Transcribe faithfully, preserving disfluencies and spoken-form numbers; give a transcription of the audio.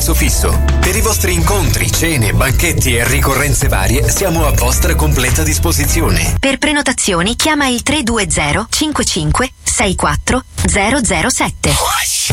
prezzo fisso. Per i vostri incontri, cene, banchetti e ricorrenze varie siamo a vostra completa disposizione. Per prenotazioni chiama il tre due zero cinque cinque sei quattro zero zero sette.